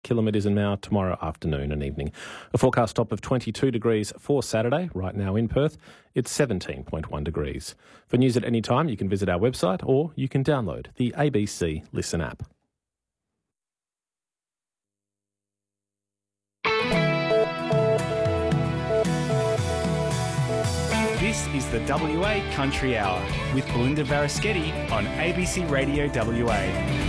kilometres an hour tomorrow afternoon and evening. A forecast top of 22 degrees for Saturday. Right now in Perth, it's 17.1 degrees. For news at any time, you can visit our website or you can download the ABC Listen app. This is the WA Country Hour with Belinda Varaschetti on ABC Radio WA.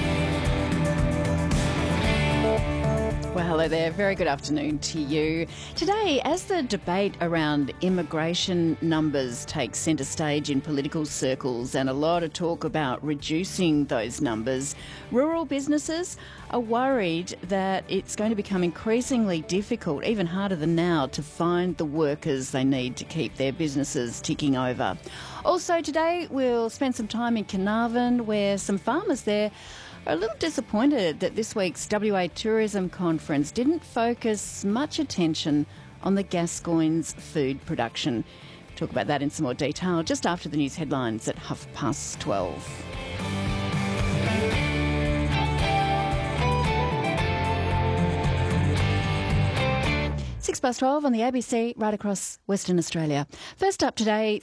Well, hello there. Very good afternoon to you. Today, as the debate around immigration numbers takes centre stage in political circles and a lot of talk about reducing those numbers, rural businesses are worried that it's going to become increasingly difficult, even harder than now, to find the workers they need to keep their businesses ticking over. Also today, we'll spend some time in Carnarvon, where some farmers there are a little disappointed that this week's WA Tourism Conference didn't focus much attention on the Gascoyne's food production. Talk about that in some more detail just after the news headlines at 12:30. 12:06 on the ABC right across Western Australia. First up today,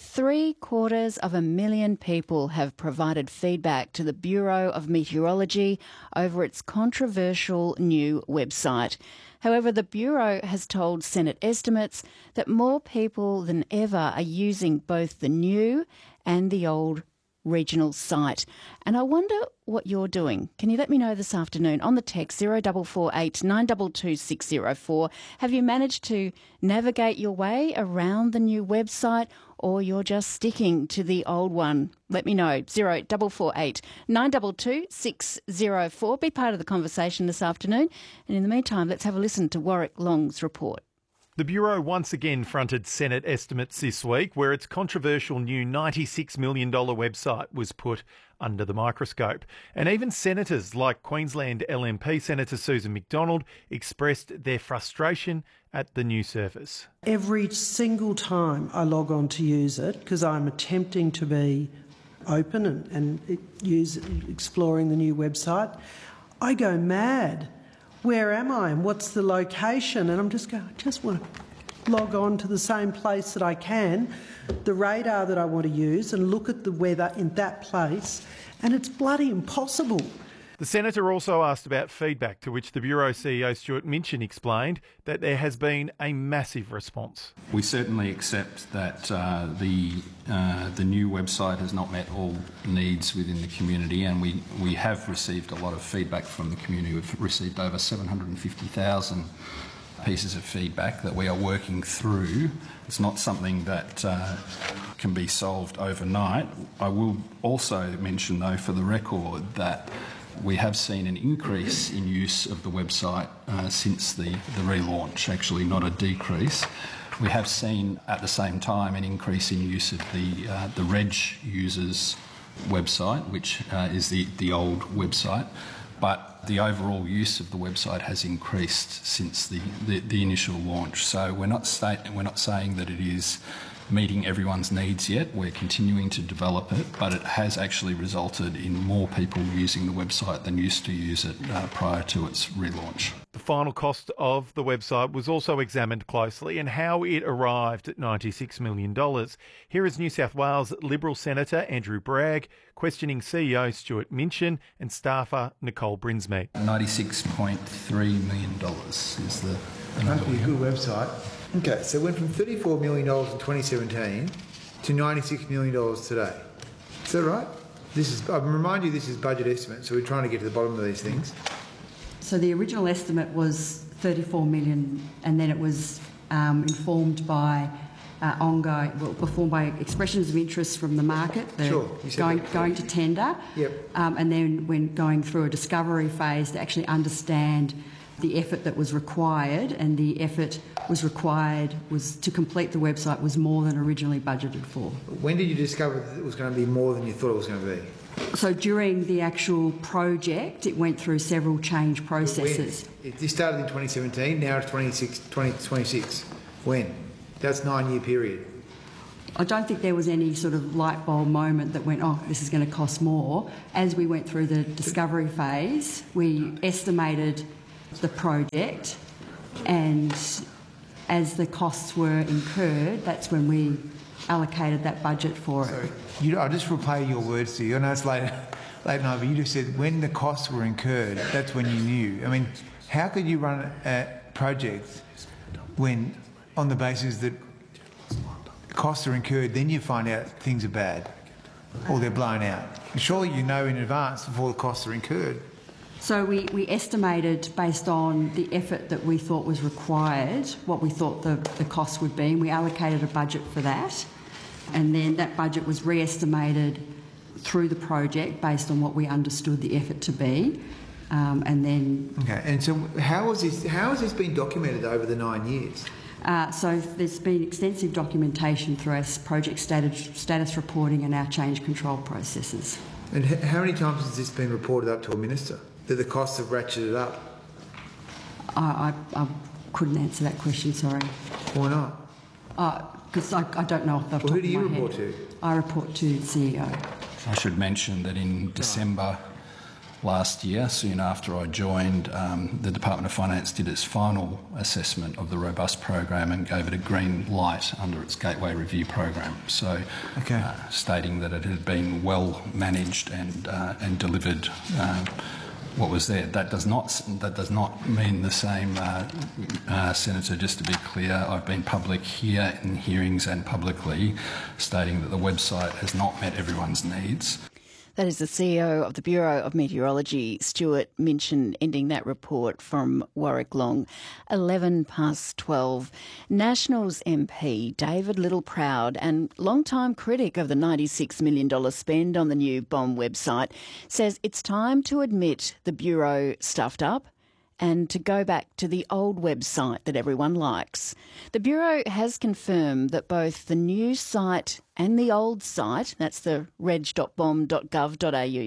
750,000 people have provided feedback to the Bureau of Meteorology over its controversial new website. However, the Bureau has told Senate estimates that more people than ever are using both the new and the old regional site. And I wonder what you're doing. Can you let me know this afternoon on the text 0448 922 604? Have you managed to navigate your way around the new website, or you're just sticking to the old one? Let me know. 0448 922 604. Be part of the conversation this afternoon. And in the meantime, let's have a listen to Warwick Long's report. The Bureau once again fronted Senate estimates this week, where its controversial new $96 million website was put under the microscope. And even senators like Queensland LNP Senator Susan McDonald expressed their frustration at the new service. Every single time I log on to use it, because I'm attempting to be open and exploring the new website, I go mad. Where am I and what's the location? And I'm just going, I just want to log on to the same place that I can, the radar that I want to use, and look at the weather in that place, and it's bloody impossible. The Senator also asked about feedback, to which the Bureau CEO Stuart Minchin explained that there has been a massive response. We certainly accept that the new website has not met all needs within the community, and we have received a lot of feedback from the community. We've received over 750,000 pieces of feedback that we are working through. It's not something that can be solved overnight. I will also mention, though, for the record, that we have seen an increase in use of the website since the relaunch, actually not a decrease. We have seen at the same time an increase in use of the Reg users website, which is the old website, but the overall use of the website has increased since the initial launch. So we're not saying that it is meeting everyone's needs yet. We're continuing to develop it, but it has actually resulted in more people using the website than used to use it prior to its relaunch. The final cost of the website was also examined closely, and how it arrived at $96 million. Here is New South Wales Liberal Senator Andrew Bragg questioning CEO Stuart Minchin and staffer Nicole Brinsmead. $96.3 million is the Must be a good website. Okay, so it went from $34 million in 2017 to $96 million today. Is that right? I remind you, this is budget estimate, so we're trying to get to the bottom of these things. So the original estimate was $34 million, and then it was informed by performed by expressions of interest from the market, going to tender, yep. And then when going through a discovery phase to actually understand the effort that was required, and the effort was to complete the website was more than originally budgeted for. When did you discover that it was going to be more than you thought it was going to be? So during the actual project, it went through several change processes. This started in 2017, now it's 2026. When? That's a 9-year period. I don't think there was any sort of light bulb moment that went, oh, this is going to cost more. As we went through the discovery phase, we estimated the project, and as the costs were incurred, that's when we allocated that budget for it. Sorry, I'll just replay your words to you. I know it's late night, but you just said when the costs were incurred, that's when you knew. I mean, how could you run a project when, on the basis that costs are incurred, then you find out things are bad or they're blown out? Surely you know in advance before the costs are incurred. So we estimated based on the effort that we thought was required, what we thought the costs would be, and we allocated a budget for that. And then that budget was re-estimated through the project based on what we understood the effort to be. And then... Okay, and so how has this been documented over the 9 years? So there's been extensive documentation through our project status reporting and our change control processes. And how many times has this been reported up to a minister, that the costs have ratcheted up? I couldn't answer that question, sorry. Why not? Because I don't know off the top of my head. Who do you report to? I report to the CEO. I should mention that in December last year, soon after I joined, the Department of Finance did its final assessment of the Robust program and gave it a green light under its Gateway Review program. So, stating that it had been well managed and delivered what was there. That does not mean the same, Senator. Just to be clear, I've been public here in hearings and publicly stating that the website has not met everyone's needs. That is the CEO of the Bureau of Meteorology, Stuart Minchin, ending that report from Warwick Long. 12:11. Nationals MP David Littleproud, and long-time critic of the $96 million spend on the new BOM website, says it's time to admit the Bureau stuffed up and to go back to the old website that everyone likes. The Bureau has confirmed that both the new site and the old site, that's the reg.bom.gov.au